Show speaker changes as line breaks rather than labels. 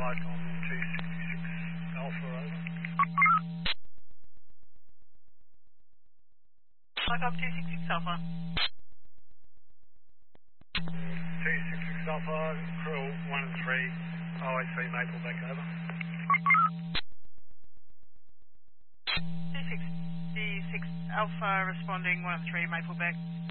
flight on 266 Alpha, over.
Flight up 266 Alpha.
266 Alpha, crew 1 and 3, OIC Maple back, over.
266 Alpha responding 1 and 3 Maple back.